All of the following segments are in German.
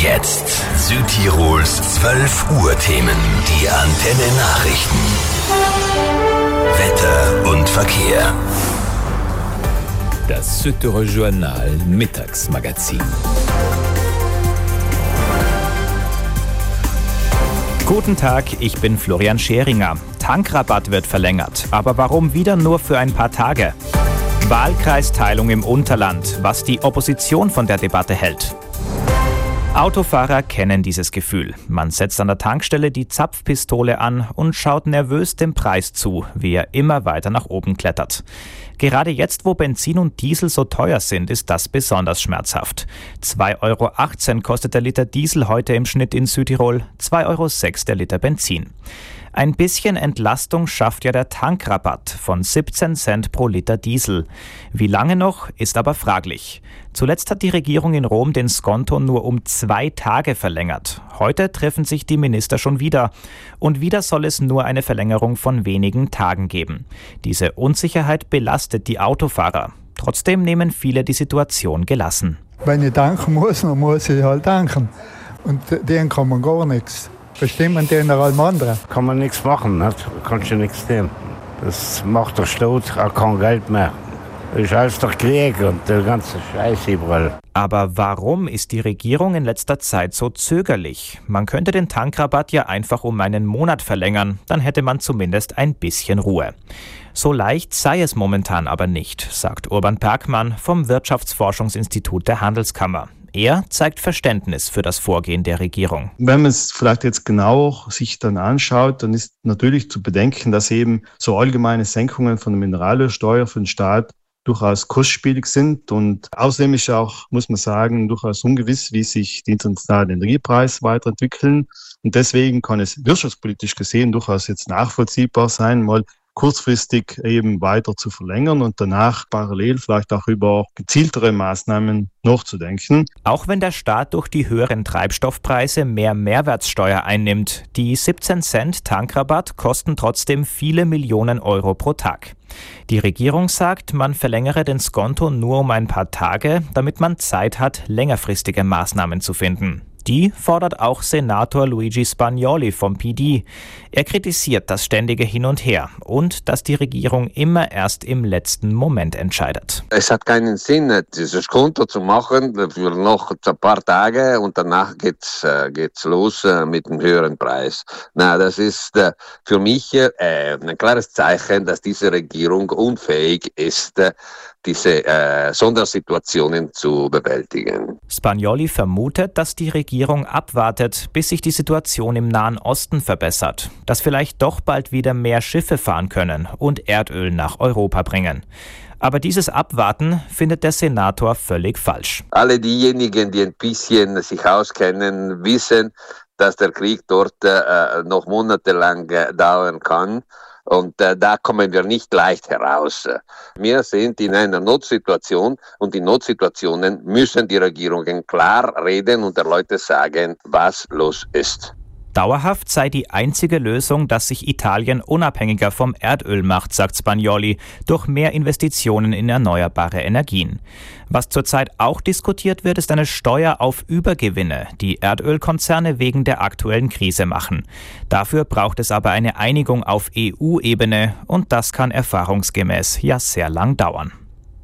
Jetzt Südtirols 12 Uhr Themen. Die Antenne Nachrichten. Wetter und Verkehr. Das Südtiroler Journal Mittagsmagazin. Guten Tag, ich bin Florian Scheringer. Tankrabatt wird verlängert, aber warum wieder nur für ein paar Tage? Wahlkreisteilung im Unterland, was die Opposition von der Debatte hält. Autofahrer kennen dieses Gefühl. Man setzt an der Tankstelle die Zapfpistole an und schaut nervös dem Preis zu, wie er immer weiter nach oben klettert. Gerade jetzt, wo Benzin und Diesel so teuer sind, ist das besonders schmerzhaft. 2,18 € kostet der Liter Diesel heute im Schnitt in Südtirol, 2,06 € der Liter Benzin. Ein bisschen Entlastung schafft ja der Tankrabatt von 17 Cent pro Liter Diesel. Wie lange noch, ist aber fraglich. Zuletzt hat die Regierung in Rom den Skonto nur um 2 Tage verlängert. Heute treffen sich die Minister schon wieder. Und wieder soll es nur eine Verlängerung von wenigen Tagen geben. Diese Unsicherheit belastet die Autofahrer. Trotzdem nehmen viele die Situation gelassen. Wenn ich tanken muss, dann muss ich halt tanken. Und denen kann man gar nichts. Bestimmen den allem anderen. Kann man nichts machen, nicht? Kannst du nichts tun. Das macht der Staat auch kein Geld mehr. Das ist alles der Krieg und der ganze Scheiß überall. Aber warum ist die Regierung in letzter Zeit so zögerlich? Man könnte den Tankrabatt ja einfach um einen Monat verlängern, dann hätte man zumindest ein bisschen Ruhe. So leicht sei es momentan aber nicht, sagt Urban Perkmann vom Wirtschaftsforschungsinstitut der Handelskammer. Er zeigt Verständnis für das Vorgehen der Regierung. Wenn man es vielleicht jetzt genau sich dann anschaut, dann ist natürlich zu bedenken, dass eben so allgemeine Senkungen von der Mineralölsteuer für den Staat durchaus kostspielig sind und außerdem ist auch, muss man sagen, durchaus ungewiss, wie sich die internationalen Energiepreise weiterentwickeln und deswegen kann es wirtschaftspolitisch gesehen durchaus jetzt nachvollziehbar sein, mal kurzfristig eben weiter zu verlängern und danach parallel vielleicht auch über gezieltere Maßnahmen nachzudenken. Auch wenn der Staat durch die höheren Treibstoffpreise mehr Mehrwertsteuer einnimmt, die 17 Cent Tankrabatt kosten trotzdem viele Millionen Euro pro Tag. Die Regierung sagt, man verlängere den Skonto nur um ein paar Tage, damit man Zeit hat, längerfristige Maßnahmen zu finden. Die fordert auch Senator Luigi Spagnoli vom PD. Er kritisiert das ständige Hin und Her und dass die Regierung immer erst im letzten Moment entscheidet. Es hat keinen Sinn, dieses Konto zu machen für noch ein paar Tage und danach geht's los mit dem höheren Preis. Na, das ist für mich ein klares Zeichen, dass diese Regierung unfähig ist, diese Sondersituationen zu bewältigen. Spagnoli vermutet, dass die Regierung abwartet, bis sich die Situation im Nahen Osten verbessert, dass vielleicht doch bald wieder mehr Schiffe fahren können und Erdöl nach Europa bringen. Aber dieses Abwarten findet der Senator völlig falsch. Alle diejenigen, die ein bisschen sich auskennen, wissen, dass der Krieg dort noch monatelang dauern kann. Und da kommen wir nicht leicht heraus. Wir sind in einer Notsituation und in Notsituationen müssen die Regierungen klar reden und den Leuten sagen, was los ist. Dauerhaft sei die einzige Lösung, dass sich Italien unabhängiger vom Erdöl macht, sagt Spagnoli, durch mehr Investitionen in erneuerbare Energien. Was zurzeit auch diskutiert wird, ist eine Steuer auf Übergewinne, die Erdölkonzerne wegen der aktuellen Krise machen. Dafür braucht es aber eine Einigung auf EU-Ebene und das kann erfahrungsgemäß ja sehr lang dauern.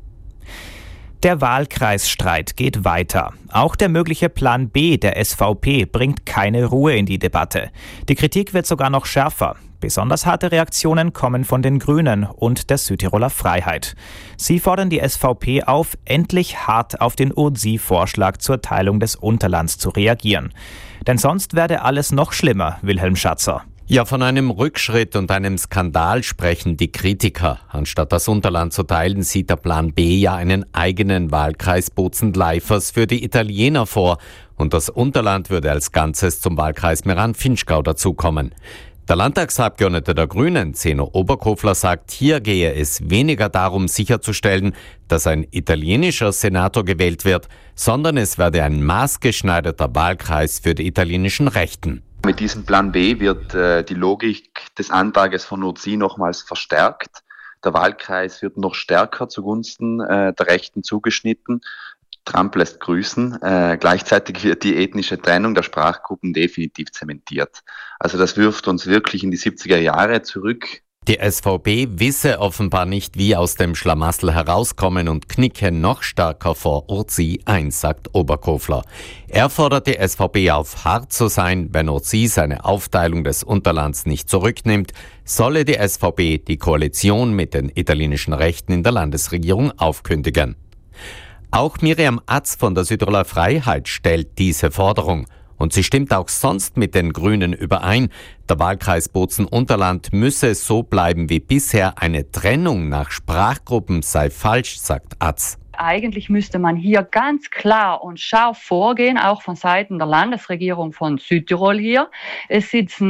Der Wahlkreisstreit geht weiter. Auch der mögliche Plan B der SVP bringt keine Ruhe in die Debatte. Die Kritik wird sogar noch schärfer. Besonders harte Reaktionen kommen von den Grünen und der Südtiroler Freiheit. Sie fordern die SVP auf, endlich hart auf den Ursi-Vorschlag zur Teilung des Unterlands zu reagieren. Denn sonst werde alles noch schlimmer, Wilhelm Schatzer. Ja, von einem Rückschritt und einem Skandal sprechen die Kritiker. Anstatt das Unterland zu teilen, sieht der Plan B ja einen eigenen Wahlkreis Bozen-Leifers für die Italiener vor. Und das Unterland würde als Ganzes zum Wahlkreis Meran-Finchgau dazukommen. Der Landtagsabgeordnete der Grünen, Zeno Oberkofler, sagt, hier gehe es weniger darum, sicherzustellen, dass ein italienischer Senator gewählt wird, sondern es werde ein maßgeschneiderter Wahlkreis für die italienischen Rechten. Mit diesem Plan B wird die Logik des Antrages von Ursi nochmals verstärkt. Der Wahlkreis wird noch stärker zugunsten der Rechten zugeschnitten. Trump lässt grüßen. Gleichzeitig wird die ethnische Trennung der Sprachgruppen definitiv zementiert. Also das wirft uns wirklich in die 70er Jahre zurück. Die SVP wisse offenbar nicht, wie aus dem Schlamassel herauskommen und knicke noch stärker vor Urzi ein, sagt Oberkofler. Er fordert die SVP auf, hart zu sein, wenn Urzi seine Aufteilung des Unterlands nicht zurücknimmt, solle die SVP die Koalition mit den italienischen Rechten in der Landesregierung aufkündigen. Auch Miriam Atz von der Südtiroler Freiheit stellt diese Forderung. Und sie stimmt auch sonst mit den Grünen überein. Der Wahlkreis Bozen-Unterland müsse so bleiben wie bisher. Eine Trennung nach Sprachgruppen sei falsch, sagt Atz. Eigentlich müsste man hier ganz klar und scharf vorgehen, auch von Seiten der Landesregierung von Südtirol hier. Es ist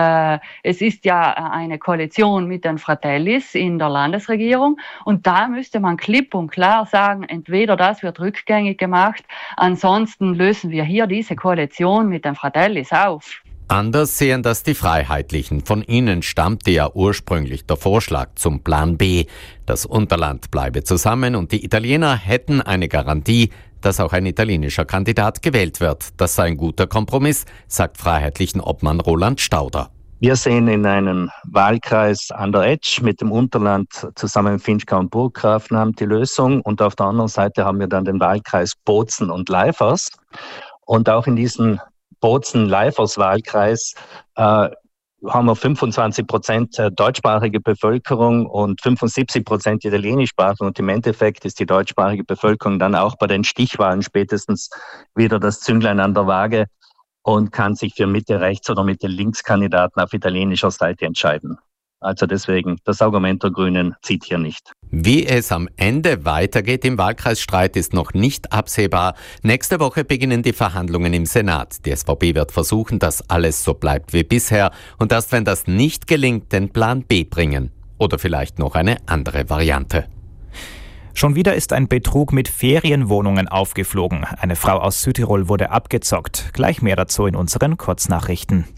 ja eine Koalition mit den Fratellis in der Landesregierung und da müsste man klipp und klar sagen, entweder das wird rückgängig gemacht, ansonsten lösen wir hier diese Koalition mit den Fratellis auf. Anders sehen das die Freiheitlichen. Von ihnen stammte ja ursprünglich der Vorschlag zum Plan B. Das Unterland bleibe zusammen und die Italiener hätten eine Garantie, dass auch ein italienischer Kandidat gewählt wird. Das sei ein guter Kompromiss, sagt Freiheitlichen Obmann Roland Stauder. Wir sehen in einem Wahlkreis an der Etsch mit dem Unterland zusammen mit Finchgau und Burggrafenham die Lösung und auf der anderen Seite haben wir dann den Wahlkreis Bozen und Leifers und auch in diesen Bozen-Leifers-Wahlkreis haben wir 25% deutschsprachige Bevölkerung und 75% italienischsprachige. Und im Endeffekt ist die deutschsprachige Bevölkerung dann auch bei den Stichwahlen spätestens wieder das Zünglein an der Waage und kann sich für Mitte-Rechts- oder Mitte-Links-Kandidaten auf italienischer Seite entscheiden. Also deswegen, das Argument der Grünen zieht hier nicht. Wie es am Ende weitergeht im Wahlkreisstreit ist noch nicht absehbar. Nächste Woche beginnen die Verhandlungen im Senat. Die SVP wird versuchen, dass alles so bleibt wie bisher und erst wenn das nicht gelingt, den Plan B bringen. Oder vielleicht noch eine andere Variante. Schon wieder ist ein Betrug mit Ferienwohnungen aufgeflogen. Eine Frau aus Südtirol wurde abgezockt. Gleich mehr dazu in unseren Kurznachrichten.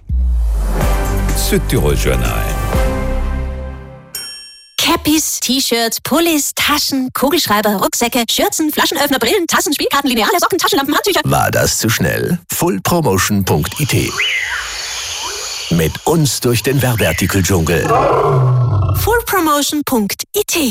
Südtirol Journal. Cappies, T-Shirts, Pullis, Taschen, Kugelschreiber, Rucksäcke, Schürzen, Flaschenöffner, Brillen, Tassen, Spielkarten, Lineale, Socken, Taschenlampen, Handtücher. War das zu schnell? Fullpromotion.it. Mit uns durch den Werbeartikeldschungel. Fullpromotion.it.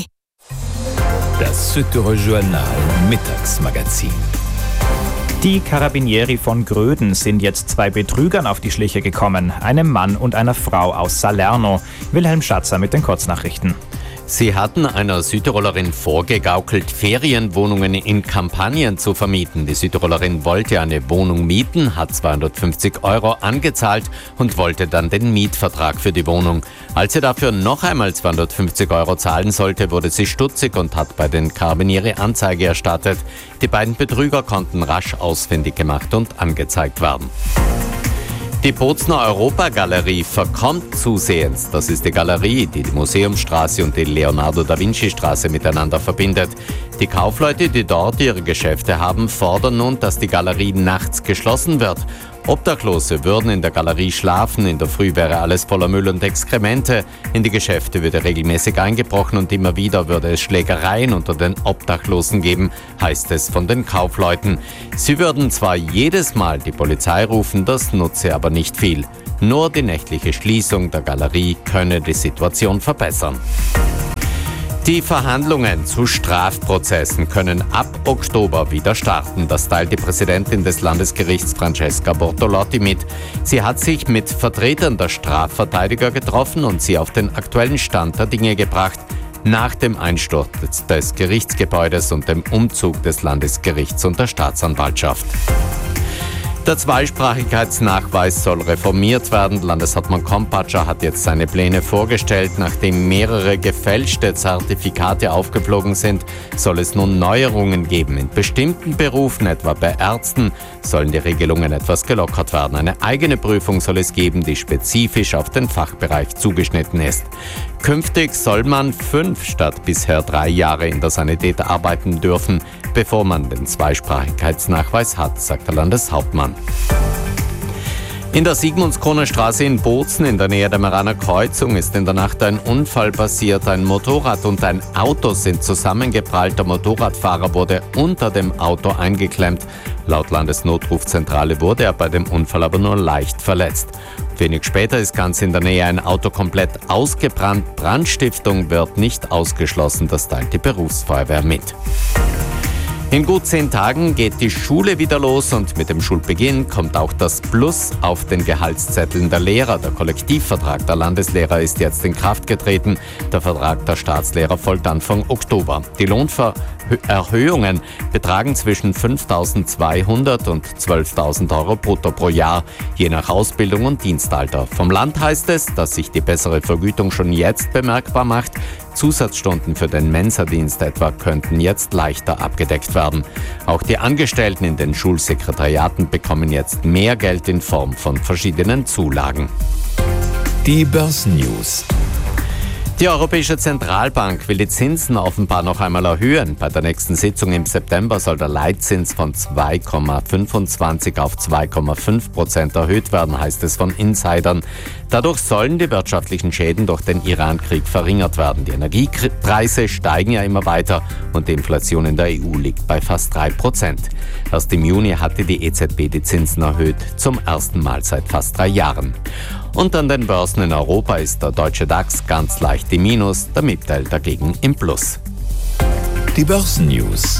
Das Südtirol Journal Mittagsmagazin. Die Carabinieri von Gröden sind jetzt 2 Betrügern auf die Schliche gekommen, einem Mann und einer Frau aus Salerno. Wilhelm Schatzer mit den Kurznachrichten. Sie hatten einer Südtirolerin vorgegaukelt, Ferienwohnungen in Kampagnen zu vermieten. Die Südtirolerin wollte eine Wohnung mieten, hat 250 € angezahlt und wollte dann den Mietvertrag für die Wohnung. Als sie dafür noch einmal 250 € zahlen sollte, wurde sie stutzig und hat bei den Carabinieri Anzeige erstattet. Die beiden Betrüger konnten rasch ausfindig gemacht und angezeigt werden. Die Bozner Europagalerie verkommt zusehends. Das ist die Galerie, die die Museumsstraße und die Leonardo-da-Vinci-Straße miteinander verbindet. Die Kaufleute, die dort ihre Geschäfte haben, fordern nun, dass die Galerie nachts geschlossen wird. Obdachlose würden in der Galerie schlafen, in der Früh wäre alles voller Müll und Exkremente. In die Geschäfte würde regelmäßig eingebrochen und immer wieder würde es Schlägereien unter den Obdachlosen geben, heißt es von den Kaufleuten. Sie würden zwar jedes Mal die Polizei rufen, das nutze aber nicht viel. Nur die nächtliche Schließung der Galerie könne die Situation verbessern. Die Verhandlungen zu Strafprozessen können ab Oktober wieder starten. Das teilt die Präsidentin des Landesgerichts Francesca Bortolotti mit. Sie hat sich mit Vertretern der Strafverteidiger getroffen und sie auf den aktuellen Stand der Dinge gebracht, nach dem Einsturz des Gerichtsgebäudes und dem Umzug des Landesgerichts und der Staatsanwaltschaft. Der Zweisprachigkeitsnachweis soll reformiert werden. Landeshauptmann Kompatscher hat jetzt seine Pläne vorgestellt. Nachdem mehrere gefälschte Zertifikate aufgeflogen sind, soll es nun Neuerungen geben. In bestimmten Berufen, etwa bei Ärzten, sollen die Regelungen etwas gelockert werden. Eine eigene Prüfung soll es geben, die spezifisch auf den Fachbereich zugeschnitten ist. Künftig soll man 5 statt bisher 3 Jahre in der Sanität arbeiten dürfen, bevor man den Zweisprachigkeitsnachweis hat, sagt der Landeshauptmann. In der Sigmundskroner Straße in Bozen in der Nähe der Meraner Kreuzung ist in der Nacht ein Unfall passiert. Ein Motorrad und ein Auto sind zusammengeprallt. Der Motorradfahrer wurde unter dem Auto eingeklemmt. Laut Landesnotrufzentrale wurde er bei dem Unfall aber nur leicht verletzt. Wenig später ist ganz in der Nähe ein Auto komplett ausgebrannt. Brandstiftung wird nicht ausgeschlossen, das teilt die Berufsfeuerwehr mit. In gut 10 Tagen geht die Schule wieder los und mit dem Schulbeginn kommt auch das Plus auf den Gehaltszetteln der Lehrer. Der Kollektivvertrag der Landeslehrer ist jetzt in Kraft getreten. Der Vertrag der Staatslehrer folgt Anfang Oktober. Die Lohnerhöhungen betragen zwischen 5.200 und 12.000 Euro brutto pro Jahr, je nach Ausbildung und Dienstalter. Vom Land heißt es, dass sich die bessere Vergütung schon jetzt bemerkbar macht. Zusatzstunden für den Mensadienst etwa könnten jetzt leichter abgedeckt werden. Auch die Angestellten in den Schulsekretariaten bekommen jetzt mehr Geld in Form von verschiedenen Zulagen. Die Börsennews. Die Europäische Zentralbank will die Zinsen offenbar noch einmal erhöhen. Bei der nächsten Sitzung im September soll der Leitzins von 2,25 auf 2,5% erhöht werden, heißt es von Insidern. Dadurch sollen die wirtschaftlichen Schäden durch den Iran-Krieg verringert werden. Die Energiepreise steigen ja immer weiter und die Inflation in der EU liegt bei fast 3%. Erst im Juni hatte die EZB die Zinsen erhöht, zum ersten Mal seit fast 3 Jahren. Und an den Börsen in Europa ist der deutsche DAX ganz leicht im Minus, der MIPTEL dagegen im Plus. Die Börsennews.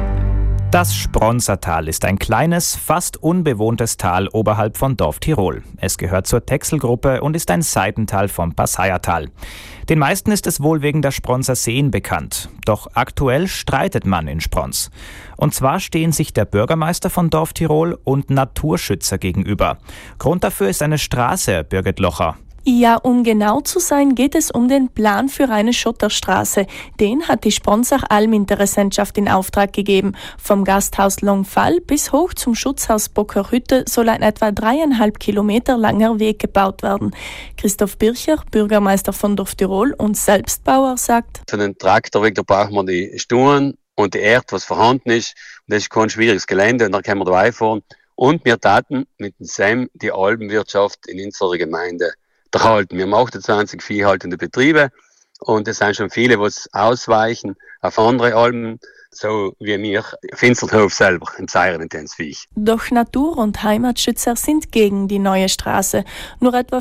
Das Spronsertal ist ein kleines, fast unbewohntes Tal oberhalb von Dorf Tirol. Es gehört zur Texelgruppe und ist ein Seitental vom Passaiertal. Den meisten ist es wohl wegen der Spronser Seen bekannt. Doch aktuell streitet man in Sprons. Und zwar stehen sich der Bürgermeister von Dorf Tirol und Naturschützer gegenüber. Grund dafür ist eine Straße, Birgit Locher. Ja, um genau zu sein, geht es um den Plan für eine Schotterstraße. Den hat die Spronser Alminteressentschaft in Auftrag gegeben. Vom Gasthaus Longfall bis hoch zum Schutzhaus Bockerhütte soll ein etwa 3,5 Kilometer langer Weg gebaut werden. Christoph Bircher, Bürgermeister von Dorf Tirol und Selbstbauer, sagt: Für den Traktorweg, da brauchen wir die Sturen und die Erde, was vorhanden ist. Und das ist kein schwieriges Gelände und da können wir da einfahren. Und wir taten mit dem SEM die Alpenwirtschaft in unserer Gemeinde erhalten. Wir haben 28 viehhaltende Betriebe und es sind schon viele, die ausweichen auf andere Alpen, so wie wir Finsterhof selber im Seiren-Intensviech. Doch Natur- und Heimatschützer sind gegen die neue Straße. Nur etwa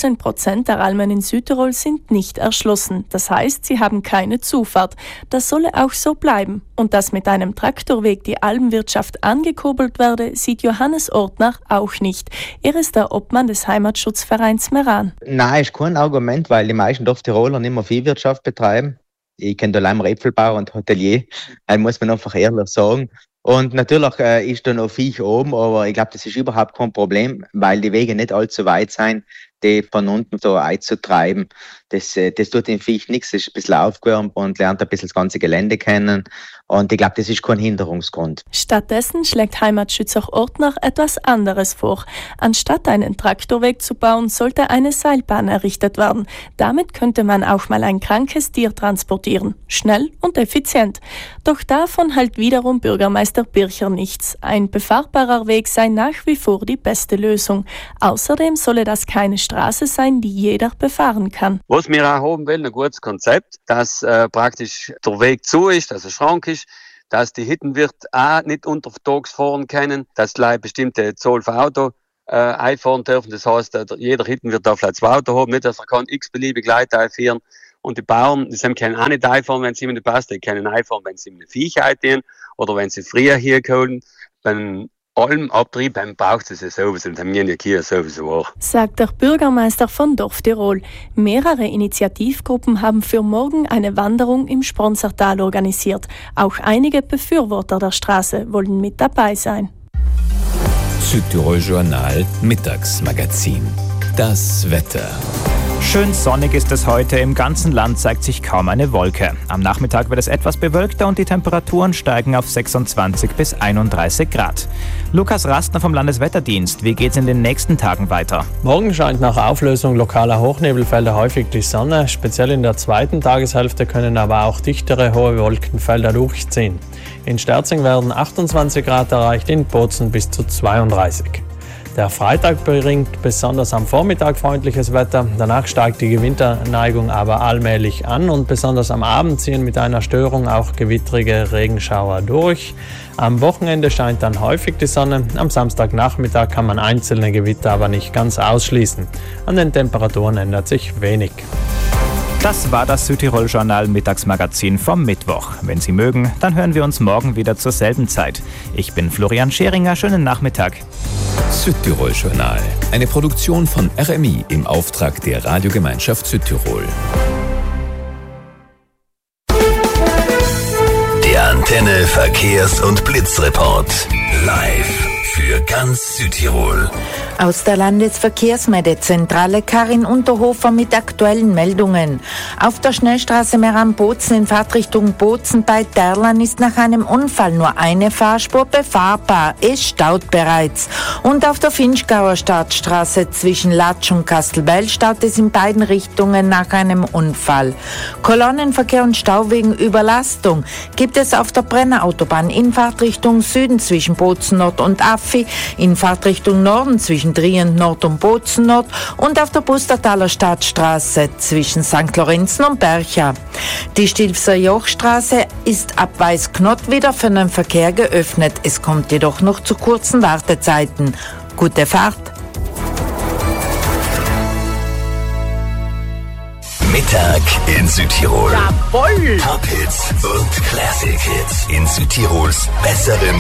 15% der Almen in Südtirol sind nicht erschlossen. Das heißt, sie haben keine Zufahrt. Das solle auch so bleiben. Und dass mit einem Traktorweg die Alpenwirtschaft angekurbelt werde, sieht Johannes Ortner auch nicht. Er ist der Obmann des Heimatschutzvereins Meran. Nein, ist kein Argument, weil die meisten Dorftiroler nicht mehr Viehwirtschaft betreiben. Ich kenne da allein Äpfelbauer und Hotelier, muss man einfach ehrlich sagen. Und natürlich ist da noch Viech oben, aber ich glaube, das ist überhaupt kein Problem, weil die Wege nicht allzu weit sind, die von unten so einzutreiben. Das tut dem Viech nichts, das ist ein bisschen aufgewärmt und lernt ein bisschen das ganze Gelände kennen. Und ich glaube, das ist kein Hinderungsgrund. Stattdessen schlägt Heimatschützer Ortner etwas anderes vor. Anstatt einen Traktorweg zu bauen, sollte eine Seilbahn errichtet werden. Damit könnte man auch mal ein krankes Tier transportieren. Schnell und effizient. Doch davon hält wiederum Bürgermeister Bircher nichts. Ein befahrbarer Weg sei nach wie vor die beste Lösung. Außerdem solle das keine Straße sein, die jeder befahren kann. Was wir auch haben wollen, ein gutes Konzept, dass praktisch der Weg zu ist, dass er schrank ist, dass die Hittenwirt auch nicht unter Tags fahren können, dass gleich bestimmte Zoll für Auto einfahren dürfen. Das heißt, jeder Hittenwirt darf vielleicht 2 Auto haben, nicht, dass er kann x-beliebig Leute einfahren. Und die Bauern, die können auch nicht einfahren, wenn es ihnen nicht passt. Die können einfahren, wenn sie ihm eine Viech einfahren oder wenn sie früher hier kommen. Beim Almabtrieb braucht es ja sowieso und haben wir hier sowieso auch. Sagt der Bürgermeister von Dorf Tirol. Mehrere Initiativgruppen haben für morgen eine Wanderung im Spronsertal organisiert. Auch einige Befürworter der Straße wollen mit dabei sein. Südtirol Journal Mittagsmagazin. Das Wetter. Schön sonnig ist es heute. Im ganzen Land zeigt sich kaum eine Wolke. Am Nachmittag wird es etwas bewölkter und die Temperaturen steigen auf 26 bis 31 Grad. Lukas Rastner vom Landeswetterdienst. Wie geht's in den nächsten Tagen weiter? Morgen scheint nach Auflösung lokaler Hochnebelfelder häufig die Sonne. Speziell in der zweiten Tageshälfte können aber auch dichtere hohe Wolkenfelder durchziehen. In Sterzing werden 28 Grad erreicht, in Bozen bis zu 32. Der Freitag bringt besonders am Vormittag freundliches Wetter. Danach steigt die Gewinterneigung aber allmählich an und besonders am Abend ziehen mit einer Störung auch gewittrige Regenschauer durch. Am Wochenende scheint dann häufig die Sonne. Am Samstagnachmittag kann man einzelne Gewitter aber nicht ganz ausschließen. An den Temperaturen ändert sich wenig. Das war das Südtirol-Journal Mittagsmagazin vom Mittwoch. Wenn Sie mögen, dann hören wir uns morgen wieder zur selben Zeit. Ich bin Florian Scheringer. Schönen Nachmittag. Südtirol-Journal. Eine Produktion von RMI im Auftrag der Radiogemeinschaft Südtirol. Der Antenne Verkehrs- und Blitzreport. Live für ganz Südtirol. Aus der Landesverkehrsmeldezentrale Karin Unterhofer mit aktuellen Meldungen. Auf der Schnellstraße Meran-Bozen in Fahrtrichtung Bozen bei Derlan ist nach einem Unfall nur eine Fahrspur befahrbar. Es staut bereits. Und auf der Finchgauer Stadtstraße zwischen Latsch und Kastelbell staut es in beiden Richtungen nach einem Unfall. Kolonnenverkehr und Stau wegen Überlastung gibt es auf der Brennerautobahn in Fahrtrichtung Süden zwischen Bozen Nord und Affi, in Fahrtrichtung Norden zwischen Trient Nord und Bozen Nord und auf der Bustertaler Stadtstraße zwischen St. Lorenzen und Bercha. Die Stilfser Jochstraße ist ab Weißknott wieder für den Verkehr geöffnet. Es kommt jedoch noch zu kurzen Wartezeiten. Gute Fahrt! Mittag in Südtirol. Jawohl! Top-Hits und Classic-Hits in Südtirols besserem